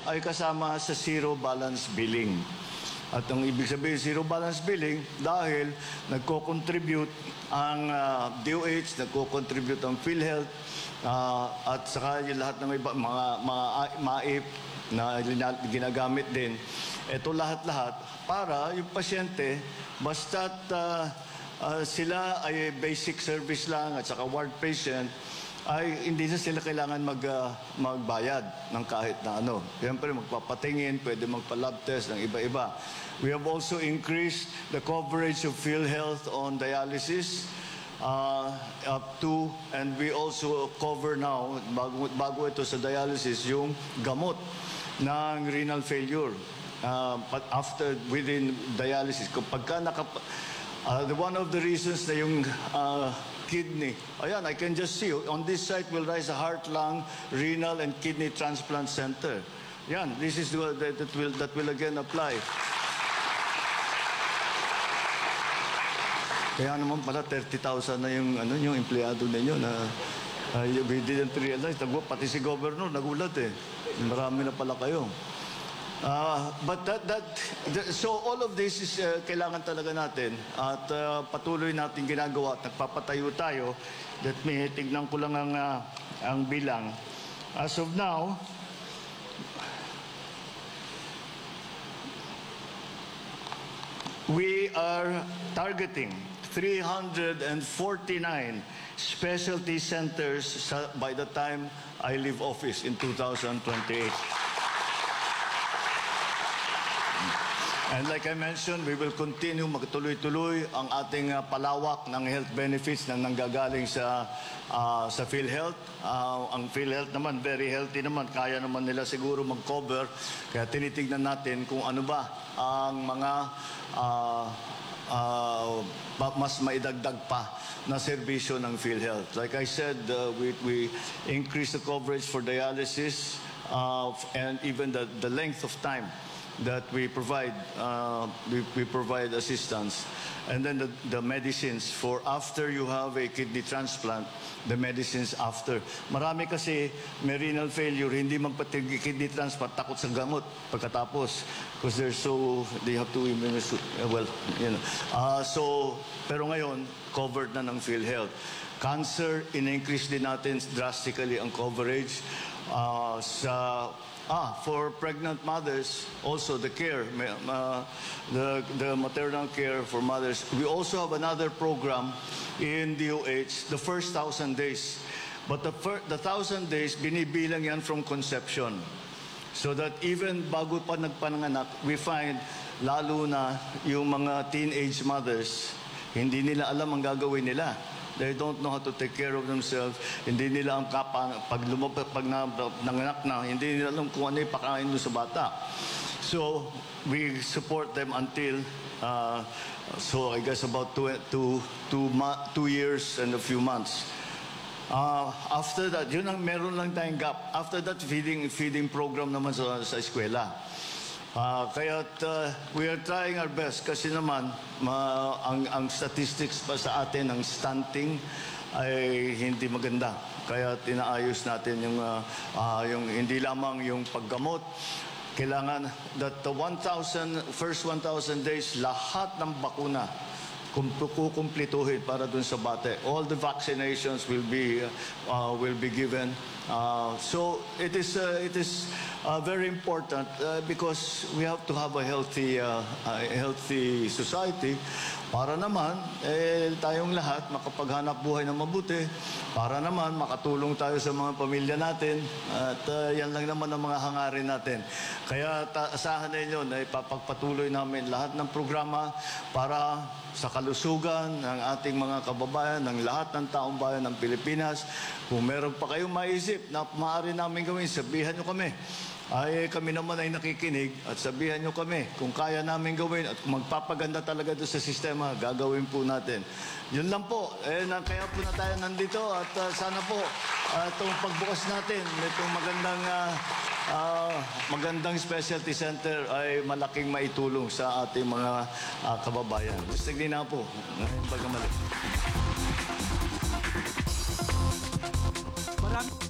ay kasama sa zero balance billing. At ang ibig sabihin, zero balance billing, dahil nagko-contribute ang DOH, nagko-contribute ang PhilHealth, at saka yung lahat ng iba, mga MAIP na ginagamit din. Ito lahat-lahat para yung pasyente, basta't sila ay basic service lang at saka ward patient, ay hindi na sila kailangan magbayad ng kahit na ano. Siyempre, magpapatingin, pwede magpa-lab test ng iba-iba. We have also increased the coverage of PhilHealth on dialysis up to, and we also cover now, bago ito sa dialysis, yung gamot ng renal failure. But within dialysis, kapag one of the reasons na yung kidney, ayan, I can just see, on this site will rise a heart, lung, renal, and kidney transplant center. Yan, this is that will again apply. Kaya naman pala 30,000 na yung empleyado ninyo na we didn't realize. Pati si Governor nagulat eh. Marami na pala kayo. But so all of this is kailangan talaga natin at patuloy natin ginagawa at nagpapatayo tayo. That may tignan ko lang ang bilang. As of now, we are targeting 349 specialty centers by the time I leave office in 2028. And like I mentioned, we will continue magtuloy-tuloy ang ating palawak ng health benefits na nanggagaling sa PhilHealth. Ang PhilHealth naman, very healthy naman. Kaya naman nila siguro mag-cover. Kaya tinitignan natin kung ano ba ang mga mas maidagdag pa na serbisyo ng PhilHealth. Like I said, we increase the coverage for dialysis and even the length of time that we provide assistance, and then the medicines for after you have a kidney transplant, the medicines after. Marami kasi may renal failure, hindi magpa-kidney transplant, takot sa gamot pagkatapos because they have to pero ngayon covered na ng PhilHealth. Cancer, in-increase din natin drastically ang coverage for pregnant mothers, also the care, the maternal care for mothers. We also have another program in DOH, the first 1,000 days. But the 1,000 days, binibilang yan from conception. So that even bago pa nagpananganak, we find, lalo na yung mga teenage mothers, hindi nila alam ang gagawin nila. They don't know how to take care of themselves. Hindi nila ang pag nanganak na, hindi nila alam kung ano yung pakain mo sa bata. So, we support them until, so I guess about 2 years and a few months. After that, yun ang meron lang tayong gap. After that, feeding program naman sa eskwela. Kaya't we are trying our best kasi naman ang statistics pa sa atin, ang stunting ay hindi maganda. Kaya inaayos natin yung hindi lamang yung paggamot. Kailangan that the first 1,000 days, lahat ng bakuna kukumplituhin para dun sa bata. All the vaccinations will be given. So it is very important because we have to have a healthy society para naman tayong lahat makapaghanap buhay ng mabuti, para naman makatulong tayo sa mga pamilya natin at yan lang naman ang mga hangarin natin. Kaya asahan ninyo na ipapagpatuloy namin lahat ng programa para sa kalusugan ng ating mga kababayan, ng lahat ng taong bayan ng Pilipinas. Kung meron pa kayong maisip na maaari namin gawin, sabihan nyo kami. Kami naman ay nakikinig at sabihan nyo kami kung kaya namin gawin at kung magpapaganda talaga doon sa sistema, gagawin po natin. Yun lang po. Kaya po na tayo nandito at sana po itong pagbukas natin, itong magandang specialty center ay malaking maitulong sa ating mga kababayan. Gusto na po. Ngayon pagkamali. Marami